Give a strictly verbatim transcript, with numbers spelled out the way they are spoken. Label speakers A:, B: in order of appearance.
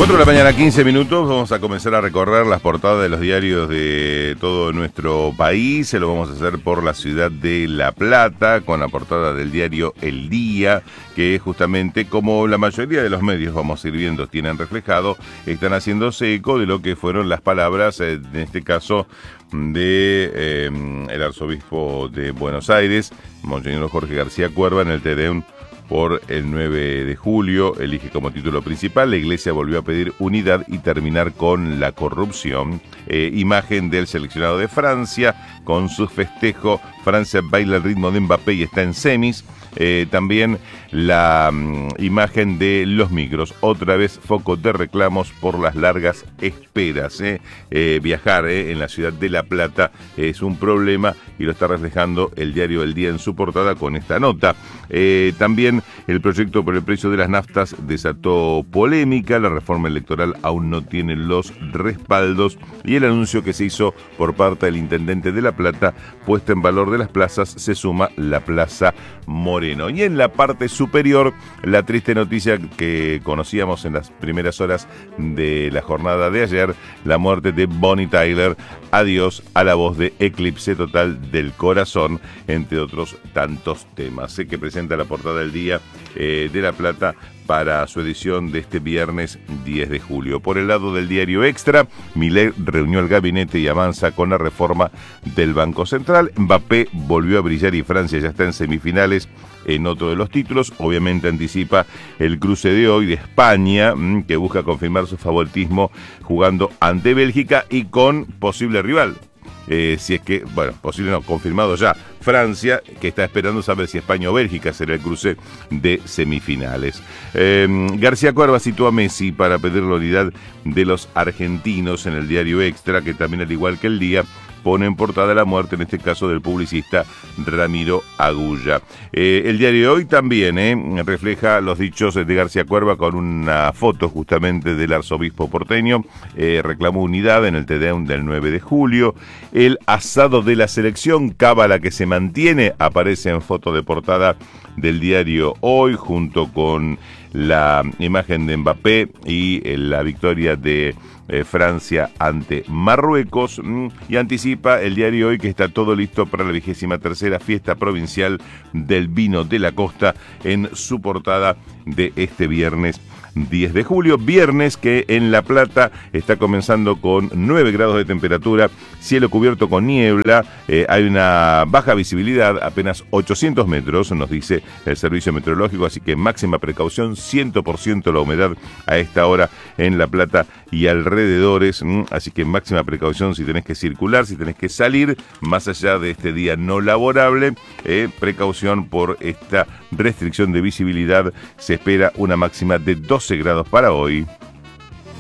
A: cuatro de la mañana, quince minutos, vamos a comenzar a recorrer las portadas de los diarios de todo nuestro país. Se lo vamos a hacer por la ciudad de La Plata, con la portada del diario El Día, que justamente, como la mayoría de los medios, vamos a ir viendo, tienen reflejado, están haciéndose eco de lo que fueron las palabras, en este caso, de eh, el arzobispo de Buenos Aires, Monseñor Jorge García Cuerva, en el Te Deum por el nueve de julio. Elige como título principal: la Iglesia volvió a pedir unidad y terminar con la corrupción. Eh, imagen del seleccionado de Francia con su festejo. Francia baila el ritmo de Mbappé y está en semis. Eh, también la um, imagen de los micros, otra vez foco de reclamos por las largas esperas. Eh. Eh, viajar eh, en la ciudad de La Plata es un problema y lo está reflejando el diario El Día en su portada con esta nota. Eh, también el proyecto por el precio de las naftas desató polémica, la reforma electoral aún no tiene los respaldos y el anuncio que se hizo por parte del intendente de La Plata, puesta en valor de las plazas, se suma la Plaza Moreno. Y en la parte superior, la triste noticia que conocíamos en las primeras horas de la jornada de ayer, la muerte de Bonnie Tyler. Adiós a la voz de Eclipse Total del Corazón, entre otros tantos temas. Sé que presenta la portada del Día eh, de La Plata para su edición de este viernes diez de julio. Por el lado del diario Extra, Milei reunió el gabinete y avanza con la reforma del Banco Central. Mbappé volvió a brillar y Francia ya está en semifinales en otro de los títulos. Obviamente anticipa el cruce de hoy de España, que busca confirmar su favoritismo jugando ante Bélgica y con posible rival. Eh, si es que, bueno, posible no, confirmado ya, Francia, que está esperando saber si España o Bélgica será el cruce de semifinales. Eh, García Cuerva citó a Messi para pedir la unidad de los argentinos en el diario Extra, que también, al igual que El Día, pone en portada la muerte, en este caso, del publicista Ramiro Agulla. Eh, el diario de hoy también eh, refleja los dichos de García Cuerva con una foto justamente del arzobispo porteño. Eh, reclamó unidad en el Te Deum del nueve de julio. El asado de la selección, cábala que se mantiene, aparece en foto de portada del diario Hoy, junto con la imagen de Mbappé y eh, la victoria de eh, Francia ante Marruecos. Mm, y anticipa el diario Hoy que está todo listo para la vigésima tercera fiesta provincial del vino de la costa, en su portada de este viernes diez de julio, viernes que en La Plata está comenzando con nueve grados de temperatura, cielo cubierto con niebla, eh, hay una baja visibilidad, apenas ochocientos metros, nos dice el servicio meteorológico, así que máxima precaución, cien por ciento la humedad a esta hora en La Plata y alrededores, así que máxima precaución si tenés que circular, si tenés que salir, más allá de este día no laborable, eh, precaución por esta restricción de visibilidad. Se espera una máxima de doce grados para hoy.